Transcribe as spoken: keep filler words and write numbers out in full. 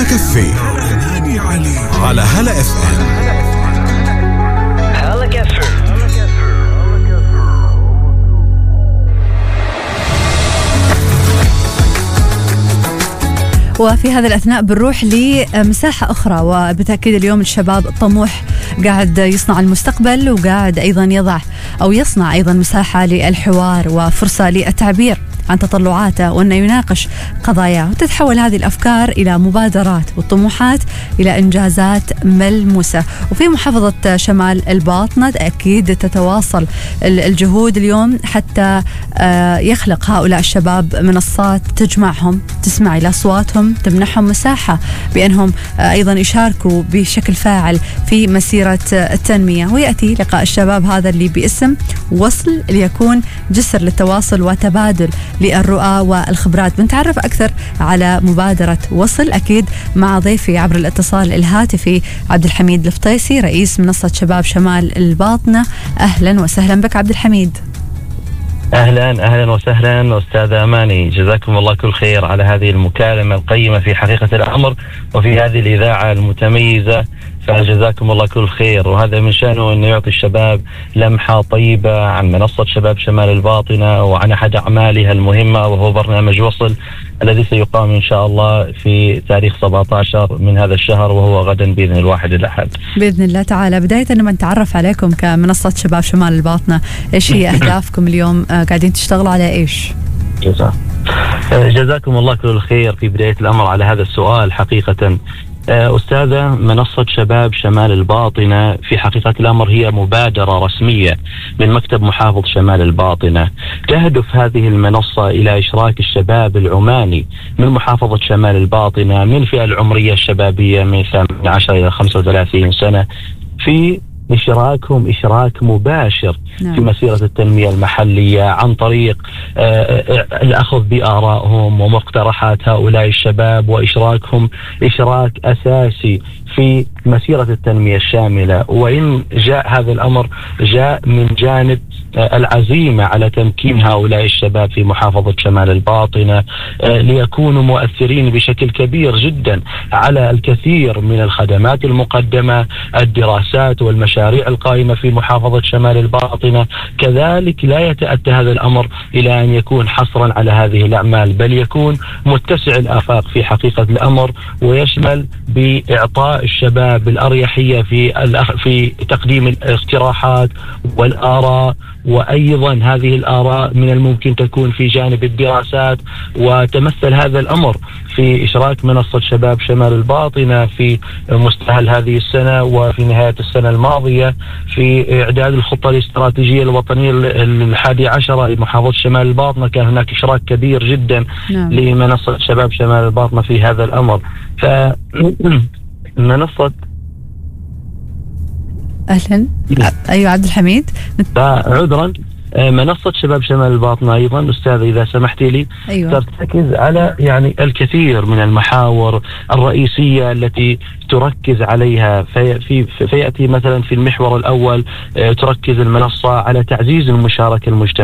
هلا كافيه على هلا اف ام. هلا كافيه. وفي هذا الأثناء بنروح لمساحة أخرى، وبالتأكيد اليوم الشباب الطموح قاعد يصنع المستقبل، وقاعد أيضا يضع أو يصنع أيضا مساحة للحوار وفرصة للتعبير عن تطلعاته، وأنه يناقش قضاياه، وتتحول هذه الأفكار إلى مبادرات والطموحات إلى إنجازات ملموسة. وفي محافظة شمال الباطنة أكيد تتواصل الجهود اليوم حتى يخلق هؤلاء الشباب منصات تجمعهم، تسمع إلى أصواتهم، تمنحهم مساحة بأنهم أيضا يشاركوا بشكل فاعل في مسيرة التنمية. ويأتي لقاء الشباب هذا اللي باسم وصل ليكون جسر للتواصل وتبادل للرؤى والخبرات. بنتعرف أكثر على مبادرة وصل أكيد مع ضيفي عبر الاتصال الهاتفي عبد الحميد الفطيسي، رئيس منصة شباب شمال الباطنة. أهلا وسهلا بك عبد الحميد. أهلا أهلا وسهلا أستاذ أماني، جزاكم الله كل خير على هذه المكالمة القيمة في حقيقة الأمر وفي هذه الإذاعة المتميزة، فجزاكم الله كل خير. وهذا من شأنه أنه يعطي الشباب لمحة طيبة عن منصة شباب شمال الباطنة وعن أحد أعمالها المهمة، وهو برنامج وصل الذي سيقام إن شاء الله في تاريخ سبعة عشر من هذا الشهر، وهو غدا بإذن الواحد الأحد بإذن الله تعالى. بداية لما نتعرف عليكم كمنصة شباب شمال الباطنة، إيش هي أهدافكم اليوم؟ قاعدين تشتغلوا على إيش؟ جزاك. جزاكم الله كل خير في بداية الأمر على هذا السؤال. حقيقة أستاذة، منصة شباب شمال الباطنة في حقيقة الأمر هي مبادرة رسمية من مكتب محافظ شمال الباطنة. تهدف هذه المنصة إلى إشراك الشباب العماني من محافظة شمال الباطنة من الفئة العمرية الشبابية من ثمانية عشر إلى خمسة وثلاثين سنة في إشراكهم إشراك مباشر نعم. في مسيرة التنمية المحلية عن طريق آه الأخذ بآرائهم ومقترحات هؤلاء الشباب، وإشراكهم إشراك أساسي في مسيرة التنمية الشاملة. وإن جاء هذا الأمر جاء من جانب آه العزيمة على تمكين هؤلاء الشباب في محافظة شمال الباطنة آه ليكونوا مؤثرين بشكل كبير جدا على الكثير من الخدمات المقدمة، الدراسات والمشاريع القائمة في محافظة شمال الباطنة. كذلك لا يتأتى هذا الأمر إلى أن يكون حصرا على هذه الأعمال، بل يكون متسع الآفاق في حقيقة الأمر، ويشمل بإعطاء الشباب الأريحية في في تقديم الاقتراحات والآراء، وأيضا هذه الآراء من الممكن تكون في جانب الدراسات. وتمثل هذا الأمر في إشراك منصة شباب شمال الباطنة في مستهل هذه السنة وفي نهاية السنة الماضية في إعداد الخطة الاستراتيجية الوطنية الحادي عشرة لمحافظة شمال الباطنة. كان هناك إشراك كبير جدا نعم. لمنصة شباب شمال الباطنة في هذا الأمر. فمنصة أهلا أيوة عبد الحميد. عذرا، منصة شباب شمال الباطنة أيضا أستاذ إذا سمحتي لي أيوة. تركز على يعني الكثير من المحاور الرئيسية التي تركز عليها. في في فيأتي مثلا في المحور الأول تركز المنصة على تعزيز المشاركة المجتمعية